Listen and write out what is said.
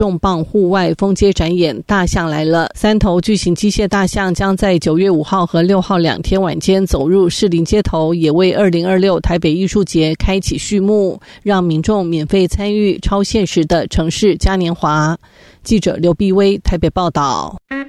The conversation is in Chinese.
重磅户外风街展演大象来了，3头巨型机械大象将在9月5号和6号2天晚间走入士林街头，也为2026台北艺术节开启序幕，让民众免费参与超现实的城市嘉年华。记者刘碧薇台北报道。